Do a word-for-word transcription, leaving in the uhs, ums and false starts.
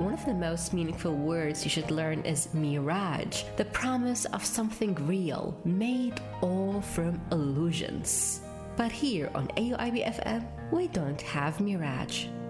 one of the most meaningful words you should learn is mirage, the promise of something real, made all from illusions. But here on A U I B F M, we don't have mirage.